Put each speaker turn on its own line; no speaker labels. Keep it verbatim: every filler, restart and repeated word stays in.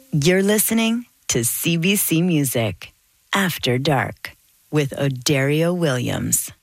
You're listening to C B C Music After Dark with Odario Williams.